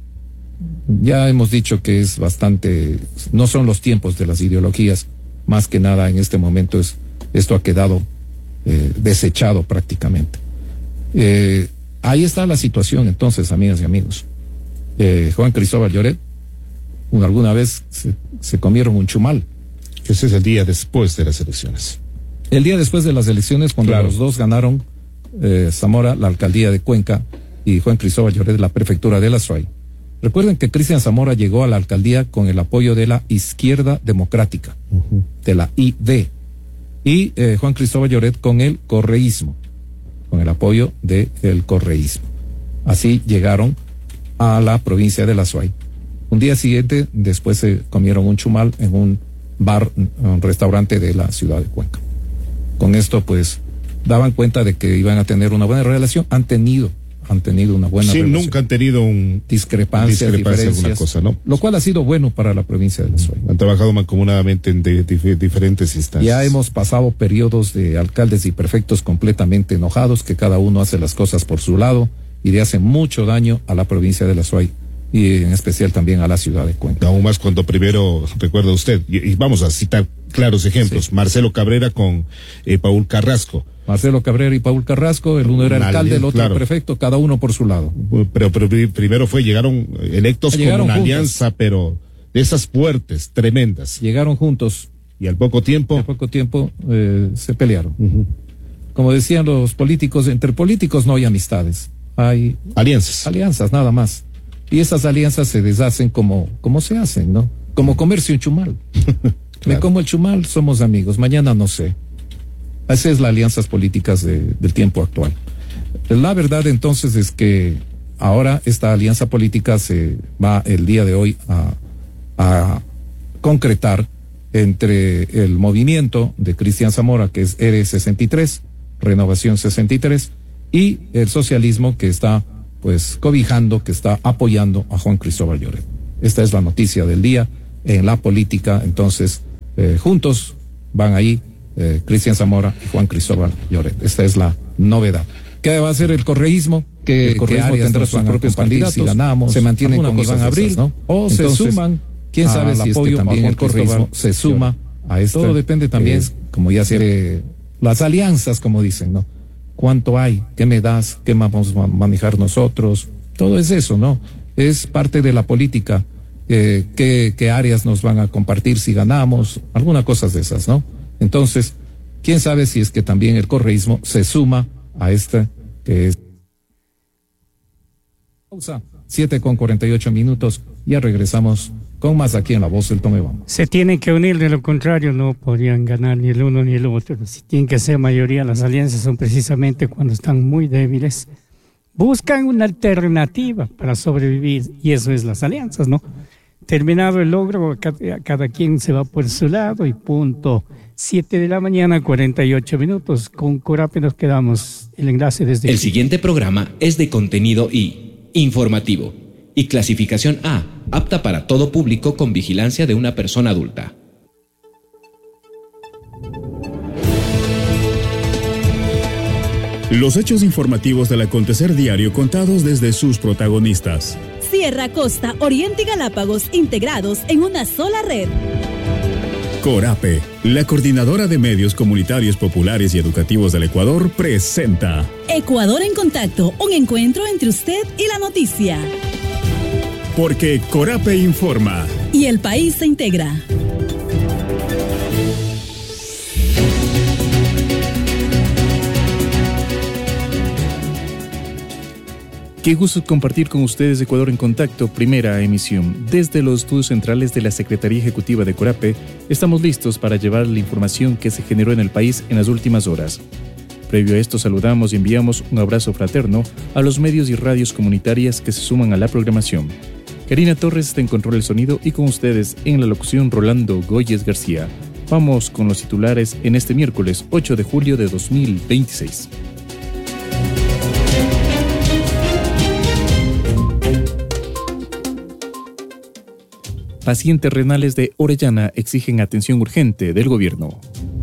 ya hemos dicho que es bastante, no son los tiempos de las ideologías, más que nada en este momento es, esto ha quedado eh, desechado prácticamente. Eh, ahí está la situación entonces, amigas y amigos. Eh, Juan Cristóbal Lloret, alguna vez se, se comieron un chumal. Ese es el día después de las elecciones. El día después de las elecciones, cuando claro. los dos ganaron, eh, Zamora la alcaldía de Cuenca y Juan Cristóbal Lloret la prefectura de la S U A Y. Recuerden que Cristian Zamora llegó a la alcaldía con el apoyo de la Izquierda Democrática, uh-huh. de la I D, y eh, Juan Cristóbal Lloret con el correísmo, con el apoyo del correísmo. Así llegaron a la provincia de la S U A Y. Un día siguiente, después se comieron un chumal en un bar, un restaurante de la ciudad de Cuenca. Con esto, pues, daban cuenta de que iban a tener una buena relación. Han tenido, han tenido una buena sí, relación. Sí, nunca han tenido un discrepancias, discrepancia diferencias, alguna cosa, ¿no? Lo cual ha sido bueno para la provincia de la S U A Y. Han trabajado mancomunadamente en de, de, diferentes instancias. Ya hemos pasado periodos de alcaldes y prefectos completamente enojados, que cada uno hace las cosas por su lado y le hace mucho daño a la provincia de la S U A Y y en especial también a la ciudad de Cuenca. Aún más cuando primero, recuerda usted, y, y vamos a citar claros ejemplos, sí. Marcelo Cabrera con eh, Paul Carrasco. Marcelo Cabrera y Paul Carrasco, el uno era alcalde, el otro claro. prefecto, cada uno por su lado. Pero, pero primero fue, llegaron electos llegaron con una juntos. alianza, pero de esas fuertes, tremendas. Llegaron juntos. Y al poco tiempo. Al poco tiempo eh, se pelearon. Uh-huh. Como decían los políticos, entre políticos no hay amistades, hay alianzas. Alianzas, nada más. Y esas alianzas se deshacen como, como se hacen, ¿no? Como comerse un chumal. Claro. Me como el chumal, somos amigos, mañana no sé. Esas es las alianzas políticas de, del tiempo actual. La verdad entonces es que ahora esta alianza política se va el día de hoy a, a concretar entre el movimiento de Cristian Zamora, que es R sesenta y tres, Renovación sesenta y tres, y el socialismo que está pues cobijando, que está apoyando a Juan Cristóbal Lloret. Esta es la noticia del día en la política. Entonces, eh, juntos van ahí eh, Cristian Zamora y Juan Cristóbal Lloret. Esta es la novedad. ¿Qué va a hacer el correísmo? Que, el correísmo que tendrá sus propios candidatos, si ganamos, se mantienen con Iván Abril, ¿no? O entonces, se suman, quién sabe si es que también el correísmo se suma a esto. Todo depende también, es, como ya se eh, las alianzas, como dicen, ¿no? ¿Cuánto hay? ¿Qué me das? ¿Qué vamos a manejar nosotros? Todo es eso, ¿no? Es parte de la política. Eh, ¿qué, ¿Qué áreas nos van a compartir si ganamos? Algunas cosas de esas, ¿no? Entonces, quién sabe si es que también el correísmo se suma a esta que es pausa, siete con cuarenta y ocho minutos, ya regresamos con más aquí en La Voz del Tome Vamos. Se tienen que unir, de lo contrario no podrían ganar ni el uno ni el otro. Si tienen que ser mayoría, las alianzas son precisamente cuando están muy débiles. Buscan una alternativa para sobrevivir y eso es las alianzas, ¿no? Terminado el logro, cada, cada quien se va por su lado y punto. siete de la mañana, cuarenta y ocho minutos. Con Corape nos quedamos. El enlace desde El aquí. siguiente programa es de contenido I, informativo, y clasificación A, apta para todo público con vigilancia de una persona adulta. Los hechos informativos del acontecer diario contados desde sus protagonistas. Sierra, Costa, Oriente y Galápagos integrados en una sola red. Corape, la coordinadora de medios comunitarios populares y educativos del Ecuador, presenta Ecuador en Contacto, un encuentro entre usted y la noticia. Porque Corape informa. Y el país se integra. Qué gusto compartir con ustedes Ecuador en Contacto, primera emisión. Desde los estudios centrales de la Secretaría Ejecutiva de Corape, estamos listos para llevar la información que se generó en el país en las últimas horas. Previo a esto, saludamos y enviamos un abrazo fraterno a los medios y radios comunitarias que se suman a la programación. Karina Torres está en control del sonido y con ustedes en la locución Rolando Goyes García. Vamos con los titulares en este miércoles ocho de julio de dos mil veintiséis. Pacientes renales de Orellana exigen atención urgente del gobierno.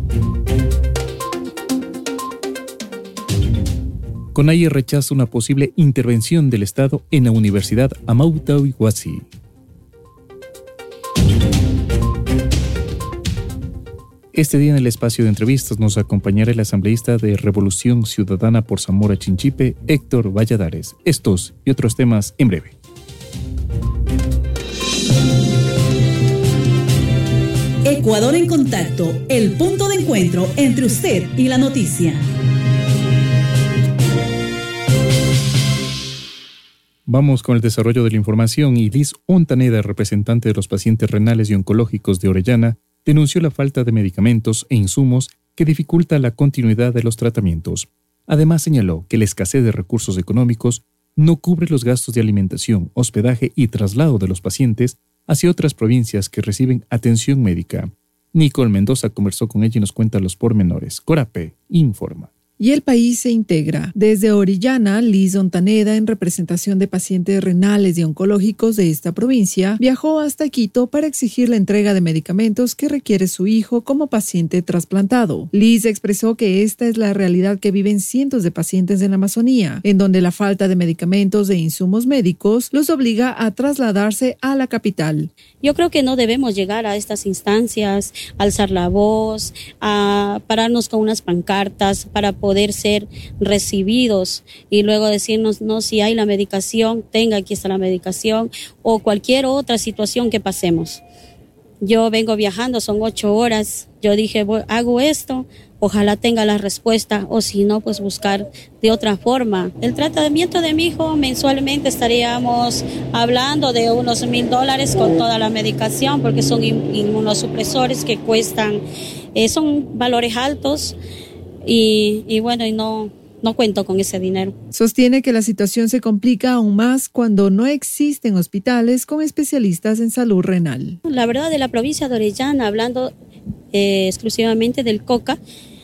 CONAIE rechaza una posible intervención del Estado en la Universidad Amauta Huasi. Este día en el espacio de entrevistas nos acompañará el asambleísta de Revolución Ciudadana por Zamora Chinchipe, Héctor Valladares. Estos y otros temas en breve. Ecuador en Contacto, el punto de encuentro entre usted y la noticia. Vamos con el desarrollo de la información y Liz Ontaneda, representante de los pacientes renales y oncológicos de Orellana, denunció la falta de medicamentos e insumos que dificulta la continuidad de los tratamientos. Además señaló que la escasez de recursos económicos no cubre los gastos de alimentación, hospedaje y traslado de los pacientes hacia otras provincias que reciben atención médica. Nicole Mendoza conversó con ella y nos cuenta los pormenores. Corape informa. Y el país se integra. Desde Orellana, Liz Ontaneda, en representación de pacientes renales y oncológicos de esta provincia, viajó hasta Quito para exigir la entrega de medicamentos que requiere su hijo como paciente trasplantado. Liz expresó que esta es la realidad que viven cientos de pacientes en la Amazonía, en donde la falta de medicamentos e insumos médicos los obliga a trasladarse a la capital. Yo creo que no debemos llegar a estas instancias, alzar la voz, a pararnos con unas pancartas para poder poder ser recibidos y luego decirnos, no, si hay la medicación, tenga, aquí está la medicación, o cualquier otra situación que pasemos. yo vengo viajando, son ocho horas. Yo dije, voy, hago esto, ojalá tenga la respuesta, o si no, pues buscar de otra forma. El tratamiento de mi hijo mensualmente estaríamos hablando de unos mil dólares con toda la medicación, porque son inmunosupresores que cuestan, eh, son valores altos y, y bueno, y no... No cuento con ese dinero. Sostiene que la situación se complica aún más cuando no existen hospitales con especialistas en salud renal. La verdad, de la provincia de Orellana, hablando eh, exclusivamente del COCA,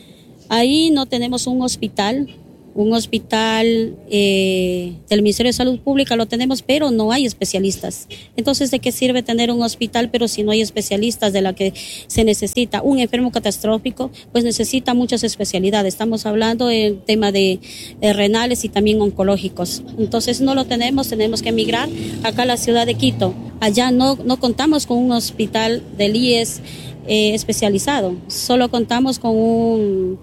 ahí no tenemos un hospital. Un hospital eh, del Ministerio de Salud Pública lo tenemos, pero no hay especialistas. Entonces, ¿de qué sirve tener un hospital, pero si no hay especialistas de la que se necesita? Un enfermo catastrófico, pues necesita muchas especialidades. Estamos hablando del tema de eh, renales y también oncológicos. Entonces, no lo tenemos, tenemos que emigrar acá a la ciudad de Quito. Allá no, no contamos con un hospital del I E S eh, especializado. Solo contamos con un...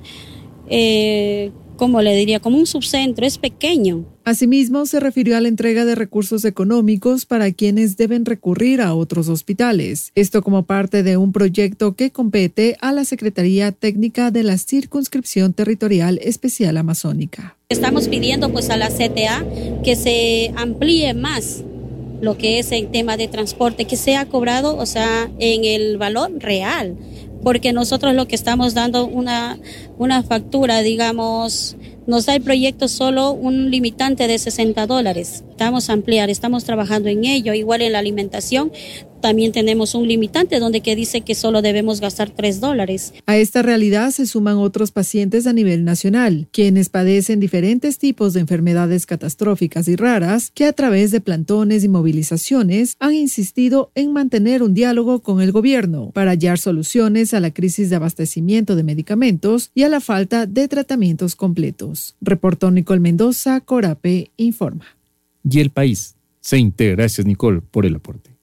Eh, como le diría, como un subcentro, es pequeño. Asimismo, se refirió a la entrega de recursos económicos para quienes deben recurrir a otros hospitales. Esto como parte de un proyecto que compete a la Secretaría Técnica de la Circunscripción Territorial Especial Amazónica. Estamos pidiendo pues a la C T A que se amplíe más lo que es el tema de transporte, que sea cobrado, o sea, en el valor real. Porque nosotros lo que estamos dando una, una factura, digamos, nos da el proyecto solo un limitante de sesenta dólares. Estamos a ampliar, estamos trabajando en ello. Igual en la alimentación también tenemos un limitante donde que dice que solo debemos gastar tres dólares. A esta realidad se suman otros pacientes a nivel nacional, quienes padecen diferentes tipos de enfermedades catastróficas y raras que a través de plantones y movilizaciones han insistido en mantener un diálogo con el gobierno para hallar soluciones a la crisis de abastecimiento de medicamentos y a la falta de tratamientos completos. Reportó Nicole Mendoza, Corape informa. Y el país se integra. Gracias, Nicole, por el aporte.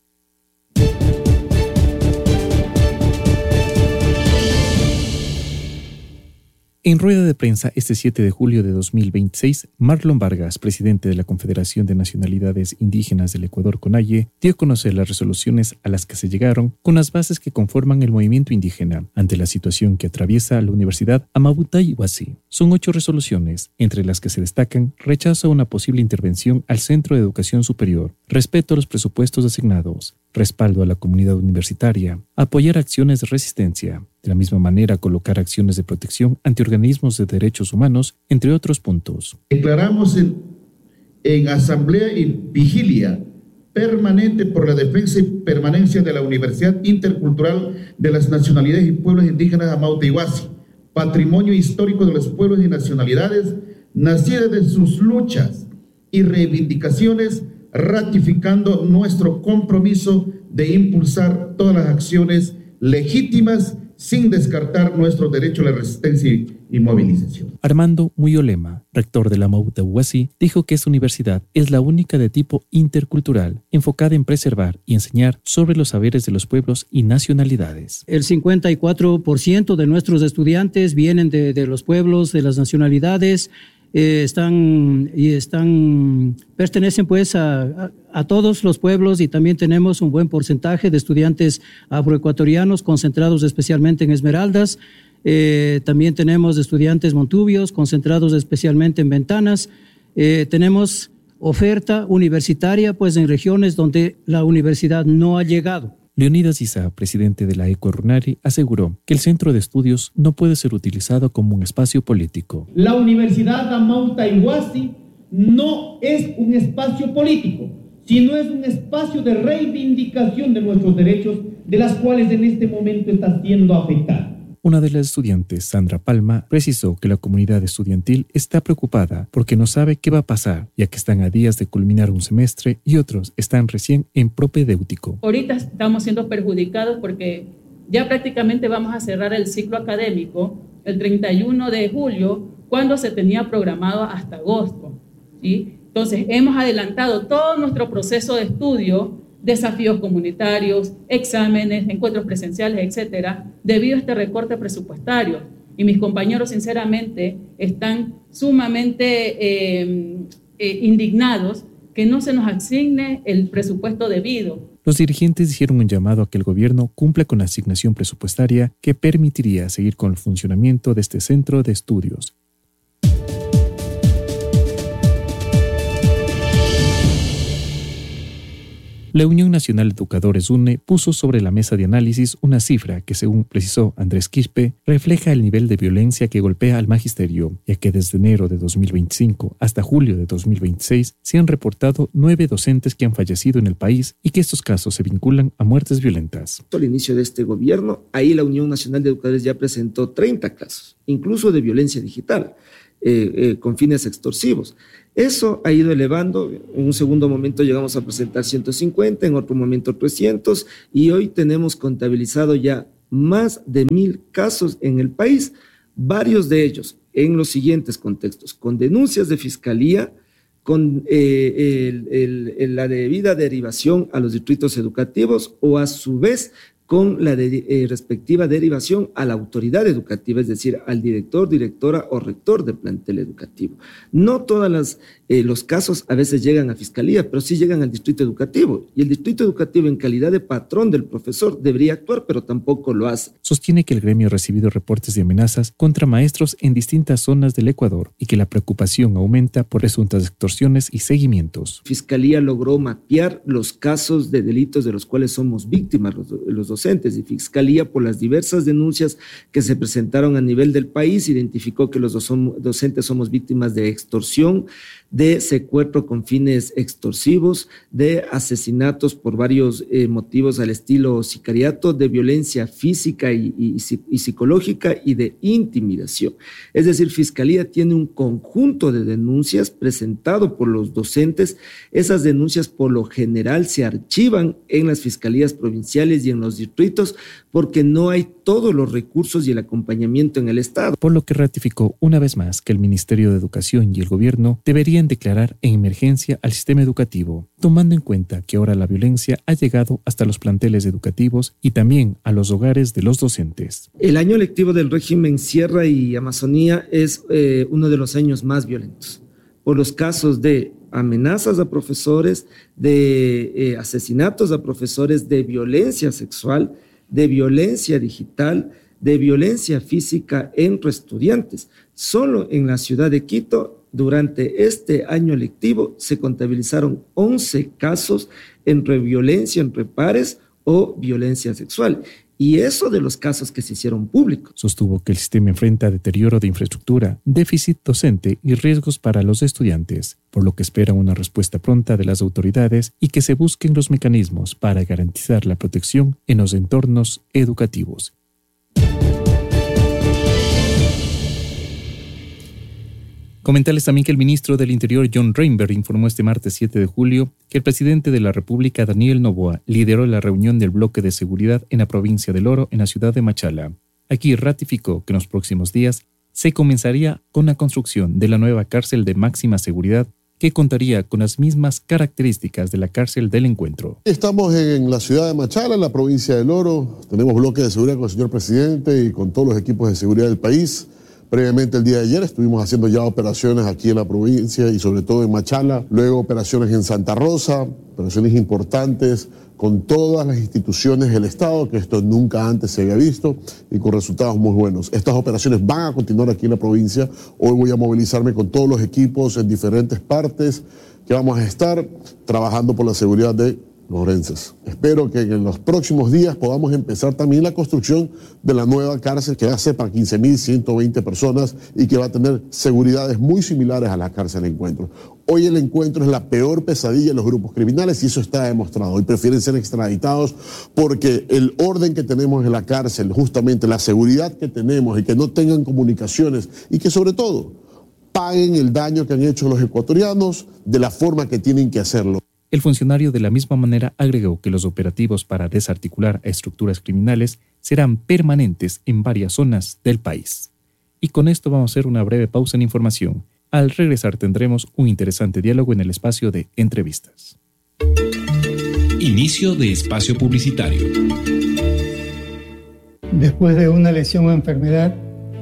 En rueda de prensa este siete de julio de dos mil veintiséis, Marlon Vargas, presidente de la Confederación de Nacionalidades Indígenas del Ecuador, CONAIE, dio a conocer las resoluciones a las que se llegaron con las bases que conforman el movimiento indígena ante la situación que atraviesa la Universidad Amabutay Huasi. Son ocho resoluciones, entre las que se destacan rechazo a una posible intervención al Centro de Educación Superior, respeto a los presupuestos asignados, respaldo a la comunidad universitaria, apoyar acciones de resistencia, de la misma manera colocar acciones de protección ante organismos de derechos humanos, entre otros puntos. Declaramos en, en asamblea y vigilia permanente por la defensa y permanencia de la Universidad Intercultural de las Nacionalidades y Pueblos Indígenas Amauta Huasi, patrimonio histórico de los pueblos y nacionalidades, nacida de sus luchas y reivindicaciones, ratificando nuestro compromiso de impulsar todas las acciones legítimas sin descartar nuestro derecho a la resistencia y movilización. Armando Muyolema, rector de la Amauta Huasi, dijo que esta universidad es la única de tipo intercultural, enfocada en preservar y enseñar sobre los saberes de los pueblos y nacionalidades. El cincuenta y cuatro por ciento de nuestros estudiantes vienen de, de los pueblos, de las nacionalidades, Eh, están y están pertenecen pues a, a, a todos los pueblos, y también tenemos un buen porcentaje de estudiantes afroecuatorianos concentrados especialmente en Esmeraldas. Eh, también tenemos estudiantes montubios concentrados especialmente en Ventanas. Eh, tenemos oferta universitaria pues en regiones donde la universidad no ha llegado. Leonidas Issa, presidente de la ECORUNARI, aseguró que el centro de estudios no puede ser utilizado como un espacio político. La Universidad Amauta Huasi no es un espacio político, sino es un espacio de reivindicación de nuestros derechos, de las cuales en este momento está siendo afectada. Una de las estudiantes, Sandra Palma, precisó que la comunidad estudiantil está preocupada porque no sabe qué va a pasar, ya que están a días de culminar un semestre y otros están recién en propedéutico. Ahorita estamos siendo perjudicados porque ya prácticamente vamos a cerrar el ciclo académico el treinta y uno de julio, cuando se tenía programado hasta agosto, ¿sí? Entonces hemos adelantado todo nuestro proceso de estudio, desafíos comunitarios, exámenes, encuentros presenciales, etcétera, debido a este recorte presupuestario. Y mis compañeros, sinceramente, están sumamente eh, eh, indignados que no se nos asigne el presupuesto debido. Los dirigentes hicieron un llamado a que el gobierno cumpla con la asignación presupuestaria que permitiría seguir con el funcionamiento de este centro de estudios. La Unión Nacional de Educadores UNE puso sobre la mesa de análisis una cifra que, según precisó Andrés Quispe, refleja el nivel de violencia que golpea al magisterio, ya que desde enero de dos mil veinticinco hasta julio de dos mil veintiséis se han reportado nueve docentes que han fallecido en el país y que estos casos se vinculan a muertes violentas. Al inicio de este gobierno, ahí la Unión Nacional de Educadores ya presentó treinta casos, incluso de violencia digital, eh, eh, con fines extorsivos. Eso ha ido elevando, en un segundo momento llegamos a presentar ciento cincuenta, en otro momento trescientos, y hoy tenemos contabilizado ya más de mil casos en el país, varios de ellos en los siguientes contextos, con denuncias de fiscalía, con eh, el, el, el, la debida derivación a los distritos educativos o a su vez con la de, eh, respectiva derivación a la autoridad educativa, es decir, al director, directora o rector del plantel educativo. No todos las, eh, los casos a veces llegan a fiscalía, pero sí llegan al distrito educativo, y el distrito educativo en calidad de patrón del profesor debería actuar, pero tampoco lo hace. Sostiene que el gremio ha recibido reportes de amenazas contra maestros en distintas zonas del Ecuador y que la preocupación aumenta por presuntas extorsiones y seguimientos. Fiscalía logró mapear los casos de delitos de los cuales somos víctimas los, los docentes, y Fiscalía, por las diversas denuncias que se presentaron a nivel del país, identificó que los docentes somos víctimas de extorsión, de secuestro con fines extorsivos, de asesinatos por varios eh, motivos al estilo sicariato, de violencia física y, y, y psicológica y de intimidación. Es decir, Fiscalía tiene un conjunto de denuncias presentado por los docentes. Esas denuncias por lo general se archivan en las fiscalías provinciales y en los distritos porque no hay todos los recursos y el acompañamiento en el Estado. Por lo que ratificó una vez más que el Ministerio de Educación y el gobierno deberían declarar en emergencia al sistema educativo, tomando en cuenta que ahora la violencia ha llegado hasta los planteles educativos y también a los hogares de los docentes. El año lectivo del régimen Sierra y Amazonía es eh, uno de los años más violentos, por los casos de amenazas a profesores, de eh, asesinatos a profesores, de violencia sexual, de violencia digital, de violencia física entre estudiantes. Solo en la ciudad de Quito, durante este año lectivo, se contabilizaron once casos entre violencia entre pares o violencia sexual. Y eso de los casos que se hicieron públicos. Sostuvo que el sistema enfrenta deterioro de infraestructura, déficit docente y riesgos para los estudiantes, por lo que espera una respuesta pronta de las autoridades y que se busquen los mecanismos para garantizar la protección en los entornos educativos. Comentarles también que el ministro del Interior, John Reinberg, informó este martes siete de julio que el presidente de la República, Daniel Noboa, lideró la reunión del bloque de seguridad en la provincia del Oro, en la ciudad de Machala. Aquí ratificó que en los próximos días se comenzaría con la construcción de la nueva cárcel de máxima seguridad que contaría con las mismas características de la cárcel del Encuentro. Estamos en la ciudad de Machala, en la provincia del Oro. Tenemos bloque de seguridad con el señor presidente y con todos los equipos de seguridad del país. Previamente el día de ayer estuvimos haciendo ya operaciones aquí en la provincia y sobre todo en Machala, luego operaciones en Santa Rosa, operaciones importantes con todas las instituciones del Estado, que esto nunca antes se había visto y con resultados muy buenos. Estas operaciones van a continuar aquí en la provincia. Hoy voy a movilizarme con todos los equipos en diferentes partes que vamos a estar trabajando por la seguridad de los orenses. Espero que en los próximos días podamos empezar también la construcción de la nueva cárcel que va a ser para quince mil ciento veinte personas y que va a tener seguridades muy similares a la cárcel de Encuentro. Hoy el Encuentro es la peor pesadilla de los grupos criminales y eso está demostrado. Hoy prefieren ser extraditados porque el orden que tenemos en la cárcel, justamente la seguridad que tenemos y que no tengan comunicaciones y que sobre todo paguen el daño que han hecho los ecuatorianos de la forma que tienen que hacerlo. El funcionario de la misma manera agregó que los operativos para desarticular a estructuras criminales serán permanentes en varias zonas del país. Y con esto vamos a hacer una breve pausa en información. Al regresar tendremos un interesante diálogo en el espacio de entrevistas. Inicio de espacio publicitario. Después de una lesión o enfermedad,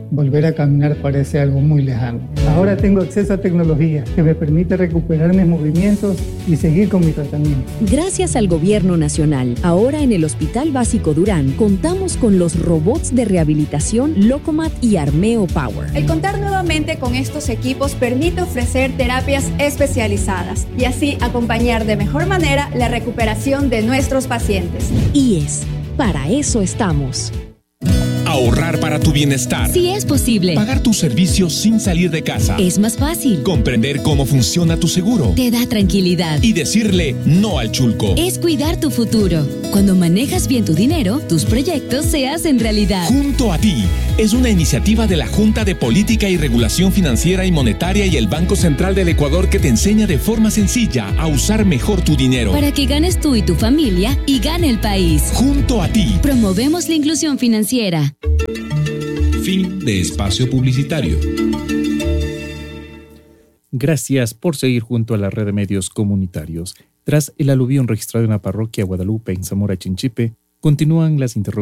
volver a caminar parece algo muy lejano. Ahora tengo acceso a tecnología que me permite recuperar mis movimientos y seguir con mi tratamiento. Gracias al Gobierno Nacional, ahora en el Hospital Básico Durán contamos con los robots de rehabilitación Locomat y Armeo Power. El contar nuevamente con estos equipos permite ofrecer terapias especializadas y así acompañar de mejor manera la recuperación de nuestros pacientes. I E S, para eso estamos. Ahorrar para tu bienestar. Sí es posible. Pagar tus servicios sin salir de casa. Es más fácil. Comprender cómo funciona tu seguro. Te da tranquilidad. Y decirle no al chulco. Es cuidar tu futuro. Cuando manejas bien tu dinero, tus proyectos se hacen realidad. Junto a ti es una iniciativa de la Junta de Política y Regulación Financiera y Monetaria y el Banco Central del Ecuador que te enseña de forma sencilla a usar mejor tu dinero. Para que ganes tú y tu familia y gane el país. Junto a ti. Promovemos la inclusión financiera. Fin de espacio publicitario. Gracias por seguir junto a la red de medios comunitarios. Tras el aluvión registrado en la parroquia Guadalupe en Zamora Chinchipe, continúan las interrogaciones